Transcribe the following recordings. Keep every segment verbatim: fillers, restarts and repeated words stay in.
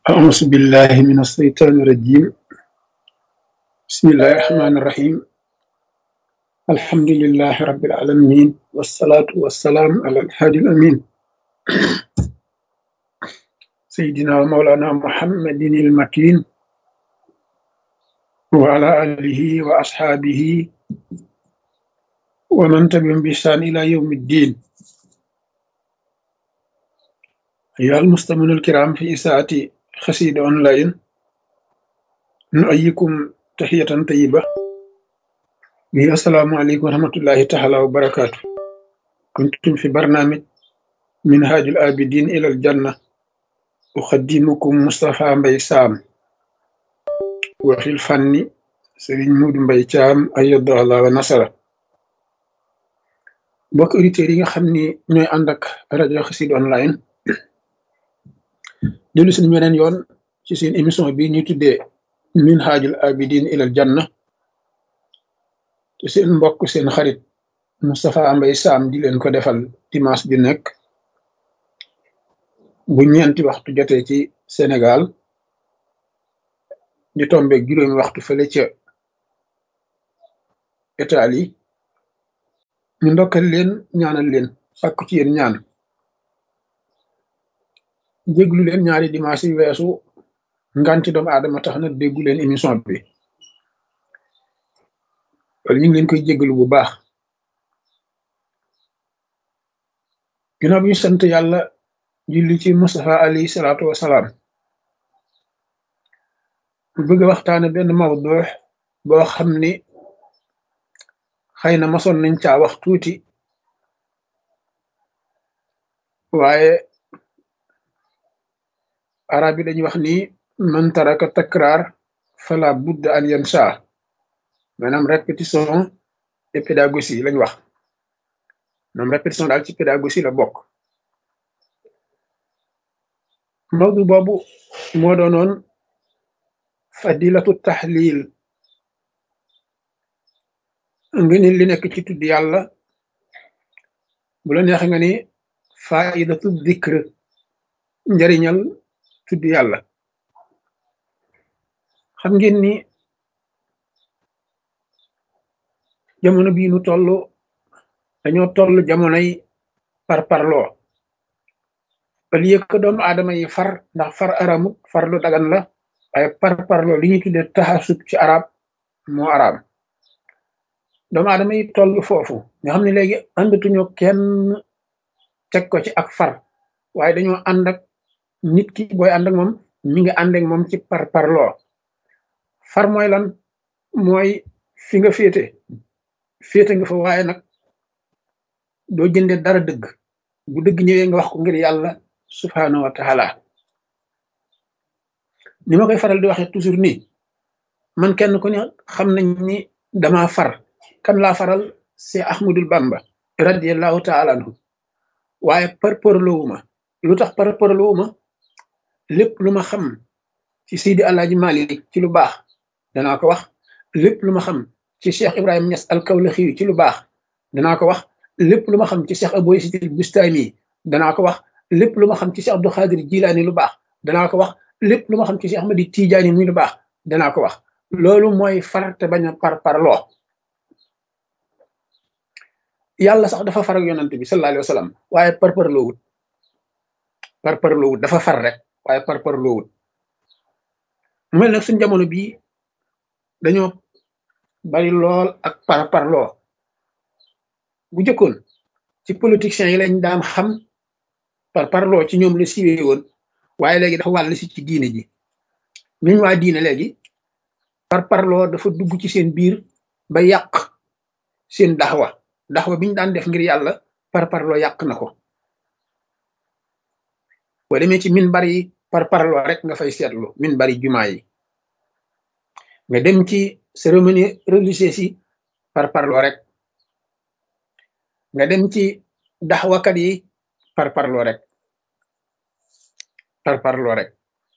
أعوذ بالله من الشيطان الرجيم. بسم الله الرحمن الرحيم. الحمد لله رب العالمين، والصلاة والسلام على الهادي الأمين سيدنا ومولانا محمد المكين وعلى آله وأصحابه ومن تبعهم بإحسان إلى يوم الدين. أيها المستمعون الكرام، في إساءة خسيدة أونلاين نؤيكم تحية طيبة. السلام عليكم ورحمة الله تعالى وبركاته. كنتم في برنامج منهاج الآبدين إلى الجنة، أخدمكم مصطفى مبي سام، وفي الفن سيرين مود مبي تام أيد الله ونصره. mbokk auditeurs yi nga xam ni ñooy ànd ak rajo Xassida online dellu si beneen yoon ci seen émission bi ñuy tuddee minhajul abidin ilal janna te seen mbokk seen xarit Moustapha Mbaye Sam di leen ko defal dimanche bi nekk bu ñeenti waxtu jotee ci Sénégal di tombe juróomi waxtu fële ca Italie. ñu ndokkal leen ñaanal leen sàkku ci yéen ñaan déglu leen ñaari dimanche yi weesu nganti doomu aadama tax na déggu leen émission bi wala ñu ngi leen koy jéggalu bu baax. ginnaaw bi ñu sant yàlla julli ci Mustafa alayhi salaatu wasalaam, bu bëgg a waxtaane benn mawdu boo xam ni xëy na masoon nañ caa wax tuuti, waaye arab yi dañuy wax ni man taraka takraar fala budda an yansa, maanaam répétition et pédagogie lañ wax. maanaam répétition daal ci pédagogie la bokk. mawdu boobu moo doonoon fadilatu tahlil, nga ni li nekk ci tudd yàlla, bu la neex nga ni faidatu dhikr, njariñal tudd yàlla. xam ngeen ni jamono bii nu toll dañoo toll jamonoy par parloo. au lieu que doomu aadama yi far, ndax far aramut, far lu dagan la, waaye par parloo li ñuy tuddee taxasub ci arab moo araam. doomu aadama yi toll foofu nga xam ne léegi àndatuñu kenn teg ko ci ak far, waaye dañoo ànd ak nit ki. booy ànd ak moom mi ngi ànd ak moom ci par parloo. far mooy lan? mooy fi nga féete féete nga fa, waaye nag doo jënde dara dëgg. bu dëgg ñëwee nga wax ko ngir yàlla subhanahu wa taala. ni ma koy faral di waxee toujours nii, man kenn ku ne xam nañ ni dama far. kan laa faral? c'est Ahmadul Bamba radiyallahu taala anhu. waaye par parloowuma. lu tax par parloowuma? lépp lu ma xam ci Seydi Alaaji Malik ci lu baax danaa ko wax. lépp lu ma xam ci Cheikh Ibrahima Niass al-Kawlaxi ci lu baax danaa ko wax. lépp lu ma xam ci Cheikh Abou Yazid al-Bustami danaa ko wax. lépp lu ma xam ci Cheikh Abdou Khadir Jilaani lu baax danaa ko wax. lépp lu ma xam ci Cheikh Ahmadi Tijaani muy lu baax danaa ko wax. loolu mooy far te bañ a par parloo. yàlla sax dafa far ak yonante bi sallallahu alayhi wa sallam, waaye par parloowut. par parloowut dafa far rek, waaye par parloowut. mu mel nag suñ jamono bii dañoo bari lool ak par parloo. bu jëkkoon ci politiciens yi lañ daan xam par parloo, ci ñoom la siiwee woon, waaye léegi dafa wàll si ci diine ji. ñuñ waa diine léegi par parloo dafa dugg ci seen biir ba yàq seen daxwa daxwa biñ daan def ngir yàlla, par parloo yàq na ko. boo demee ci minbar yi par parloo rek nga fay seetlu, minbar yi jumaa yi. nga dem ci cérémonie religieuse yi par parloo rek. nga dem ci daxwakat yi par parloo rek par parloo rek.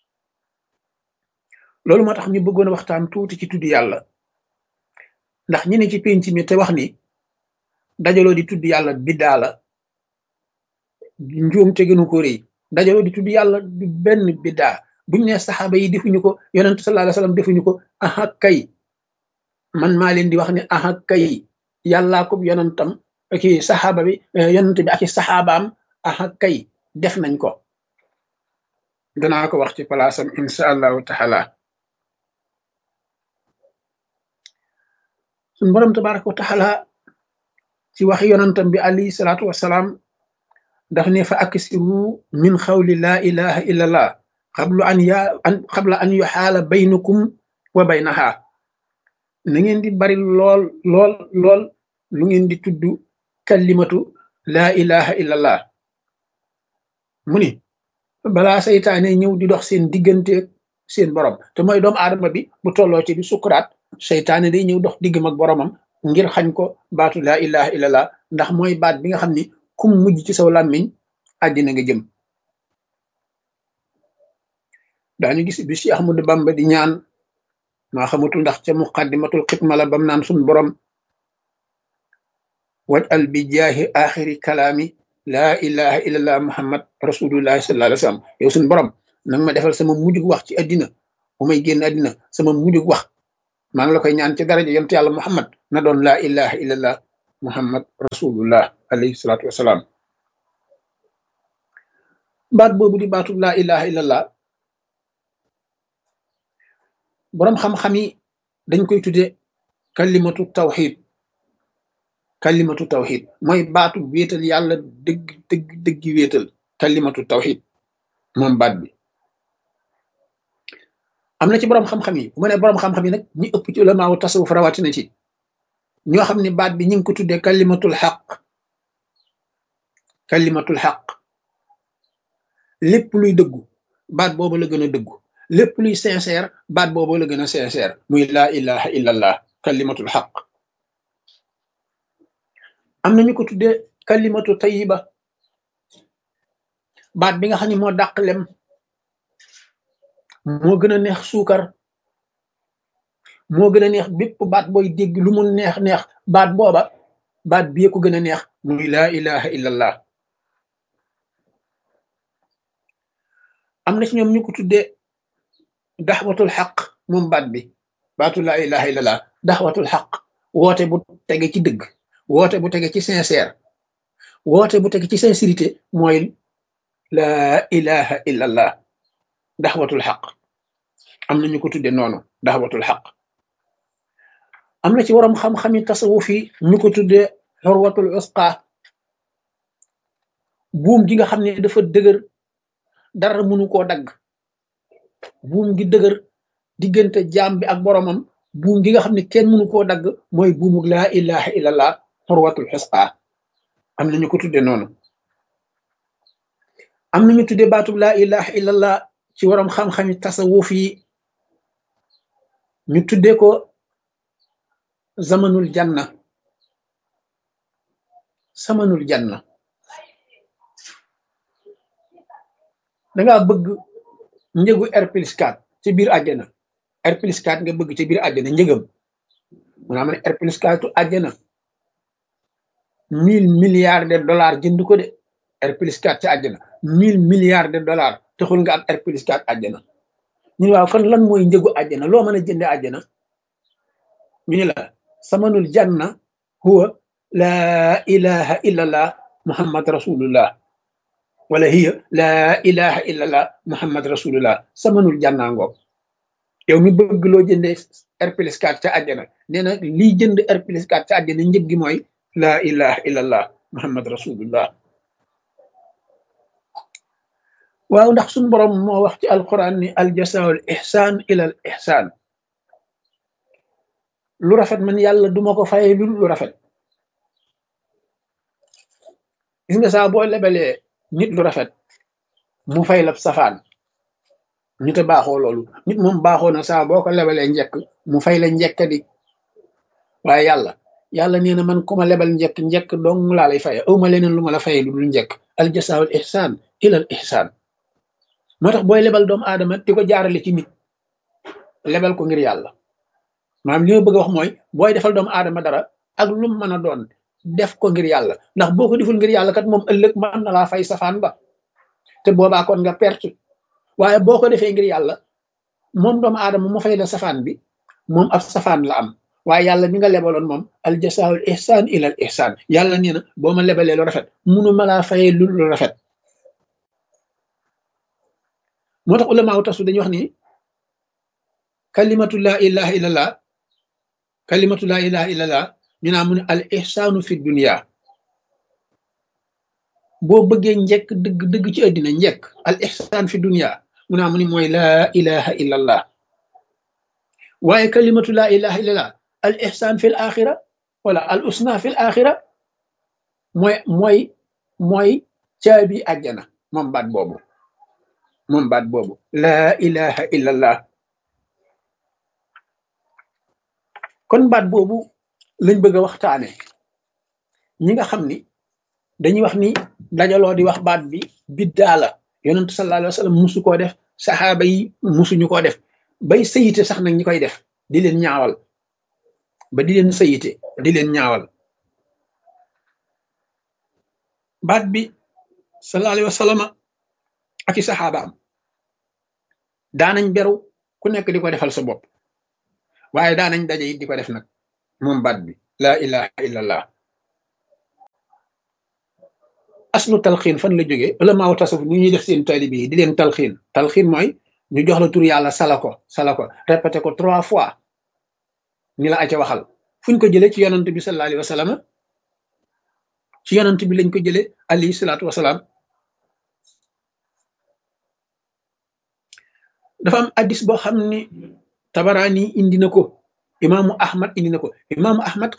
loolu moo tax ñu bëggoon a waxtaan tuuti ci tudd yàlla, ndax ñi ne ci penc mi te wax ni dajaloo di tudd yàlla biddaa la, njuum te gënu ko rëy. dajaloo di tudd yàlla du benn biddaa, buñ ne saxaaba yi defuñu ko yonent sallallahu alayhi wasallam defuñu ko aha kay man maa leen di wax ne aha kay yàllaa ko yonentam ak saxaaba bi yonent bi ak i saxaabaam aha kay def nañ ko danaa ko wax ci palaasam insha allahu taala suñ borom tabaraka wa taala ci wax yonentam bi alayhi salaatu wasalaam daf ne fa aksiru min xawli laa ilaha illa allah xablu an ya an xabla an yuxaala baynakum wa baynaha na ngeen di bari lool lool lool lu ngeen di tudd kalimatu laa ilaha illa allah mu ni balaa saytaane ñëw di dox seen diggante seen borom te mooy doomu aadama bi bu tolloo ci di sukuraat seytaane day ñëw dox diggam ak boromam ngir xañ ko baatu laa ilaha illa allah ndax mooy baat bi nga xam ni kum mujj ci saw làmmiñ àddina nga jëm daañu gis bi Cheikh Ahmadou Bamba di ñaan maa xamatul ndax ca muqaddimatul xidma la bam naan suñ borom waj al bi jaahi axiri kalaami laa ilaha illallah muhammad rasulullahi sallallahu alayhi wa sallam yow suñ borom nag ma defal sama mujjug wax ci àddina bu may génn àddina sama mujjug wax maa ngi la koy ñaan ci daraja yonent yàlla muhammad na doon laa ilaha illallah muhammad rasulullah alayhi salatu wasalaam baat boobu di baatu laa ilaha illallah boroom xam-xam yi dañ koy tudde kalimatu tawxid kalimatu tawxid mooy baatu wéetal yàlla dëgg dëgg dëggi wéetal kalimatu tawxid moom baat bi am na ci boroom xam-xam yi bu ma ne boroom xam-xam yi nag ñi ëpp ci ulamaawu tasawuf rawatina ci ñoo xam ne baat bi ñu ngi ko tuddee kalimatul xaq kalimatul xaq lépp luy dëggu baat boobu la gën a dëggu lépp luy sincère baat boobu la gën a sincère muy laa ilaha illallah kalimatul xaq am na ñu ko tuddee kalimatu tayiba baat bi nga xam ne moo dàq lem moo gën a neex suukar moo gën a neex bépp baat booy dégg lu mu neex neex baat booba baat bi ko gën a neex muy laa ilaha illallah am na ci ñoom ñu ko tuddee daxwatul xaq moom baat bi baatu laa ilaha illallah daxwatul xaq woote bu tege ci dëgg woote bu tege ci sincère woote bu tege ci sincérité mooy laa ilaha illallah daxwatul xaq am na ñu ko tudde noonu daxwatul xaq am na ci waram xam-xami tasawuf yi ñu ko tudde xurwatul usqa buum gi nga xam ne dafa dëgër dara mënu koo dagg buum gi dëgër diggante jaam bi ak boromam buum gi nga xam ne kenn mënu koo dagg mooy buumu laa ilaha illallah xurwatul usqa am na ñu ko tudde noonu am na ñu tudde baatub laa ilaha illallah ci waram xam-xami tasawuf yi ñu tudde ko zamanul janna zamanul janna dangaa bëgg njëgu R plus quatre ci biir àjjana R plus quatre nga bëgg ci biir àjjana njëgam mun naa ma ne R plus quatre àjjana mille milliards de dollars jënd ko de R plus quatre ci àjjana mille milliards de dollars taxul nga am R plus quatre àjjana ñu ne waaw kon lan mooy njëgu àjjana loo mën a jënde àjjana ñu ne la samanul janna huwa laa ilaha illallah muhammad rasulullah wala hiya laa ilaha illallah muhammad rasulullah samanul janna ngoog yow mi bëgg loo jënde R plus quatre ca àjjana nee na lii jënd R plus quatre ca àjjana njëg gi mooy laa ilaha illallah muhammad rasulullah waaw ndax suñu borom moo wax ci alquran ni aljasaul ihsan ila al ihsan lu rafet man yàlla duma ko faye lu lu rafet gis nga saa boo lebalee nit lu rafet mu fay la safaan nit a baaxoo loolu nit moom baaxoo na saa boo ko lebalee njekk mu fay la njekk di waaye yàlla yàlla nee na man ku ma lebal njekk njekk dong laa lay faye awma leneen lu ma la faye lu dul njekk aljasaul ihsan ila al ihsan moo tax booy lebal doomu aadama di ko jaarale ci nit lebal ko ngir yàlla maanaam li ma bëgg a wax mooy booy defal doomu aadama dara ak lu mu mën a doon def ko ngir yàlla ndax boo ko deful ngir yàlla kat moom ëllëg mën na laa fay safaan ba te boobaa kon nga perte waaye boo ko defee ngir yàlla moom doomu aadama mu fay la safaan bi moom ab safaan la am waaye yàlla mi nga lebaloon moom al jasaawul ihsaan ilal ihsaan yàlla nee na boo ma lebalee lu rafet munu ma laa fayee lu lu rafet. moo tax ulama wu tasu dañuy wax ni kalimatu laa ilaha illallah kalimatu laa ilaha illallah ñu naa mu ne al ihsaanu fi dunia boo bëggee njekk dëgg dëgg ci àddina njekk al ihsaan fi dunia mu naa mu ni mooy laa ilaha illallah waaye kalimatu laa ilaha illallah al ihsaan fi l axira wala al usna fi l axira mooy mooy mooy caabi àjjana moom baat boobu moom baat boobu laa ilaha illallah kon baat boobu lañ bëgg a waxtaane ñi nga xam ni dañuy wax ni dajaloo di wax baat bi biddaa la yonent sallallahu alayhi wa sallam musu koo def saxaaba yi musuñu koo def bay sayite sax nag ñi koy def di leen ñaawal ba di leen sayite di leen ñaawal baat bi sallallahu alayhi wa sallam ak i saxaabaam daanañ beru ku nekk di ko defal sa bopp waaye daanañ daje it di ko def nag moom baat bi laa ilaha illallah aslu talxiin fan la jógee ulama wu tasawuf ñu ñuy def seen taalibe yi di leen talxiin talxiin mooy ñu jox la tur yàlla sala ko sala ko répété ko trois fois ni la aca waxal fuñ ko jëlee ci yonant bi sallallahu alayhi wa sallam ci yonant bi lañ ko jëlee alayhi salaatu wasalaam dafa am addis boo xam ni tabaraani indi na ko imaamu ahmad indi na ko imaamu ahmad